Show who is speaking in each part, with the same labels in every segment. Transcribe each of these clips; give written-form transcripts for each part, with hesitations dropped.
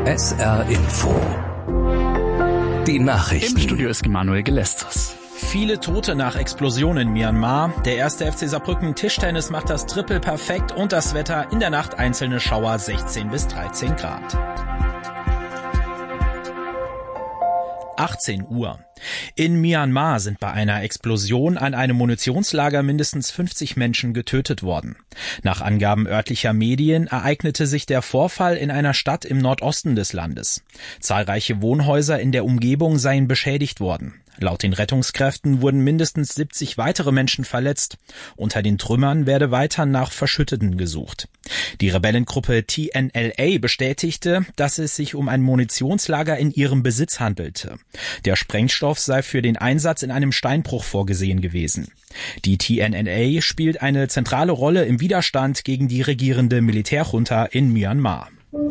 Speaker 1: SR Info. Die Nachrichten.
Speaker 2: Im Studio ist Emanuel Gelestos.
Speaker 3: Viele Tote nach Explosion in Myanmar. Der 1. FC Saarbrücken Tischtennis macht das Triple perfekt und das Wetter in der Nacht einzelne Schauer 16 bis 13 Grad. 18 Uhr. In Myanmar sind bei einer Explosion an einem Munitionslager mindestens 50 Menschen getötet worden. Nach Angaben örtlicher Medien ereignete sich der Vorfall in einer Stadt im Nordosten des Landes. Zahlreiche Wohnhäuser in der Umgebung seien beschädigt worden. Laut den Rettungskräften wurden mindestens 70 weitere Menschen verletzt. Unter den Trümmern werde weiter nach Verschütteten gesucht. Die Rebellengruppe TNLA bestätigte, dass es sich um ein Munitionslager in ihrem Besitz handelte. Der Sprengstoff sei für den Einsatz in einem Steinbruch vorgesehen gewesen. Die TNLA spielt eine zentrale Rolle im Widerstand gegen die regierende Militärjunta in Myanmar.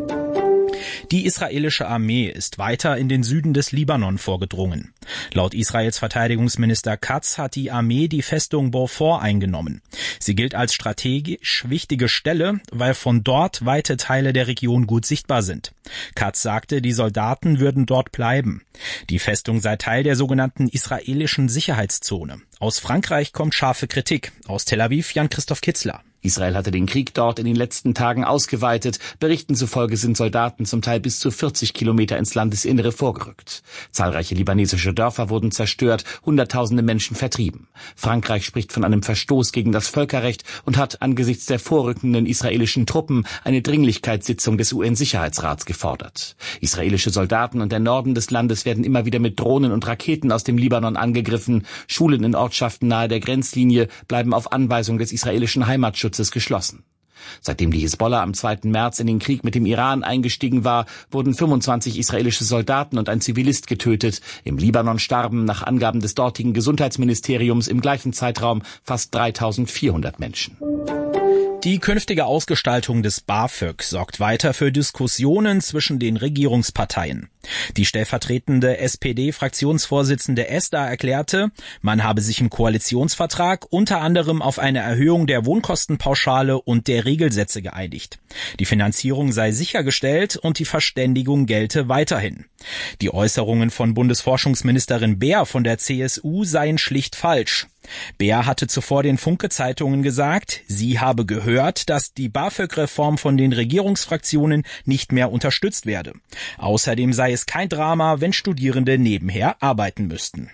Speaker 3: Die israelische Armee ist weiter in den Süden des Libanon vorgedrungen. Laut Israels Verteidigungsminister Katz hat die Armee die Festung Beaufort eingenommen. Sie gilt als strategisch wichtige Stelle, weil von dort weite Teile der Region gut sichtbar sind. Katz sagte, die Soldaten würden dort bleiben. Die Festung sei Teil der sogenannten israelischen Sicherheitszone. Aus Frankreich kommt scharfe Kritik. Aus Tel Aviv Jan-Christoph Kitzler.
Speaker 4: Israel hatte den Krieg dort in den letzten Tagen ausgeweitet. Berichten zufolge sind Soldaten zum Teil bis zu 40 Kilometer ins Landesinnere vorgerückt. Zahlreiche libanesische Dörfer wurden zerstört, Hunderttausende Menschen vertrieben. Frankreich spricht von einem Verstoß gegen das Völkerrecht und hat angesichts der vorrückenden israelischen Truppen eine Dringlichkeitssitzung des UN-Sicherheitsrats gefordert. Israelische Soldaten und der Norden des Landes werden immer wieder mit Drohnen und Raketen aus dem Libanon angegriffen. Schulen in Ortschaften nahe der Grenzlinie bleiben auf Anweisung des israelischen Heimatschutzes geschlossen. Seitdem die Hisbollah am 2. März in den Krieg mit dem Iran eingestiegen war, wurden 25 israelische Soldaten und ein Zivilist getötet. Im Libanon starben nach Angaben des dortigen Gesundheitsministeriums im gleichen Zeitraum fast 3.400 Menschen.
Speaker 3: Die künftige Ausgestaltung des BAföG sorgt weiter für Diskussionen zwischen den Regierungsparteien. Die stellvertretende SPD-Fraktionsvorsitzende Esther erklärte, man habe sich im Koalitionsvertrag unter anderem auf eine Erhöhung der Wohnkostenpauschale und der Regelsätze geeinigt. Die Finanzierung sei sichergestellt und die Verständigung gelte weiterhin. Die Äußerungen von Bundesforschungsministerin Beer von der CSU seien schlicht falsch. Beer hatte zuvor den Funke-Zeitungen gesagt, sie habe gehört, dass die BAföG-Reform von den Regierungsfraktionen nicht mehr unterstützt werde. Außerdem sei es kein Drama, wenn Studierende nebenher arbeiten müssten.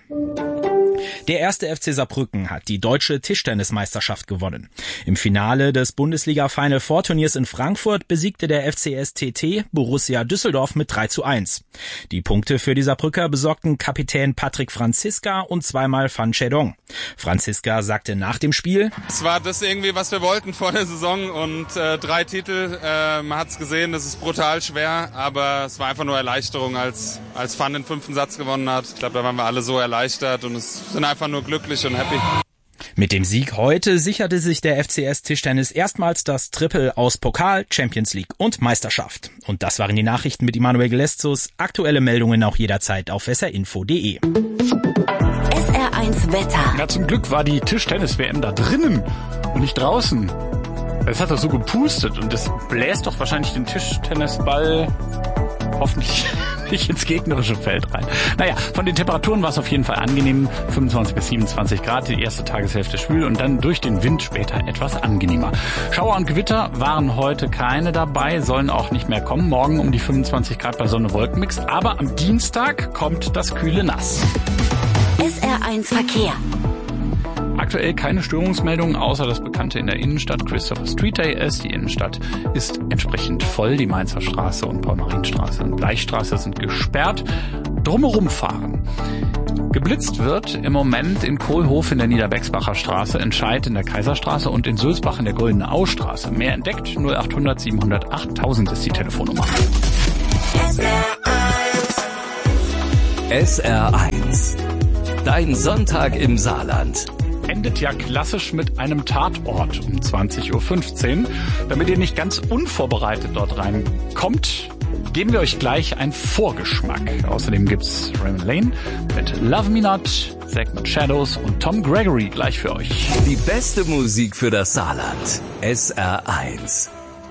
Speaker 3: Der 1. FC Saarbrücken hat die deutsche Tischtennismeisterschaft gewonnen. Im Finale des Bundesliga-Final Four Turniers in Frankfurt besiegte der FCS-TT Borussia Düsseldorf mit 3:1. Die Punkte für die Saarbrücker besorgten Kapitän Patrick Franziska und zweimal Fan Chedong. Franziska sagte nach dem Spiel:
Speaker 5: Es war das irgendwie, was wir wollten vor der Saison und 3 Titel. Man hat es gesehen, das ist brutal schwer, aber es war einfach nur Erleichterung, als Fan den 5. Satz gewonnen hat. Ich glaube, da waren wir alle so erleichtert und es sind einfach nur glücklich und happy.
Speaker 3: Mit dem Sieg heute sicherte sich der FCS Tischtennis erstmals das Triple aus Pokal, Champions League und Meisterschaft. Und das waren die Nachrichten mit Emanuel Gelestos. Aktuelle Meldungen auch jederzeit auf srinfo.de.
Speaker 6: SR1 Wetter.
Speaker 2: Ja, zum Glück war die Tischtennis-WM da drinnen und nicht draußen. Es hat doch so gepustet und das bläst doch wahrscheinlich den Tischtennisball hoffentlich nicht ins gegnerische Feld rein. Naja, von den Temperaturen war es auf jeden Fall angenehm. 25 bis 27 Grad, die erste Tageshälfte schwül und dann durch den Wind später etwas angenehmer. Schauer und Gewitter waren heute keine dabei, sollen auch nicht mehr kommen. Morgen um die 25 Grad bei Sonne-Wolkenmix. Aber am Dienstag kommt das kühle Nass.
Speaker 6: SR1 Verkehr.
Speaker 2: Aktuell keine Störungsmeldungen, außer das Bekannte in der Innenstadt. Christopher Street Day ist. Die Innenstadt ist entsprechend voll. Die Mainzer Straße und Paul-Marien-Straße und Bleichstraße sind gesperrt. Drumherum fahren. Geblitzt wird im Moment in Kohlhof in der Niederbecksbacher Straße, in Scheid in der Kaiserstraße und in Sulzbach in der Goldene Austraße. Mehr entdeckt 0800 700 8000 ist die Telefonnummer.
Speaker 1: SR1. Dein Sonntag im Saarland.
Speaker 2: Endet ja klassisch mit einem Tatort um 20.15 Uhr. Damit ihr nicht ganz unvorbereitet dort reinkommt, geben wir euch gleich einen Vorgeschmack. Außerdem gibt's Raymond Lane mit Love Me Not, Zack mit Shadows und Tom Gregory gleich für euch.
Speaker 1: Die beste Musik für das Saarland. SR1.